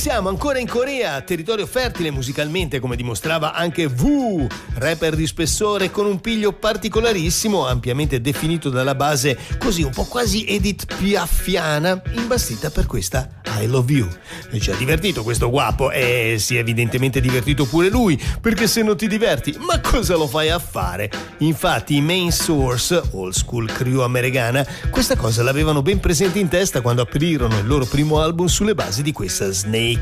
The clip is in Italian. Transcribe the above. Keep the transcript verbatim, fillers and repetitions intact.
siamo ancora in Corea, territorio fertile musicalmente, come dimostrava anche Woo, rapper di spessore con un piglio particolarissimo, ampiamente definito dalla base così un po' quasi Edith Piafiana, imbastita per questa I Love You. E ci ha divertito questo guapo, e si è evidentemente divertito pure lui, perché se non ti diverti, ma cosa lo fai a fare? Infatti i Main Source, old school crew americana, questa cosa l'avevano ben presente in testa quando aprirono il loro primo album sulle basi di questa Snake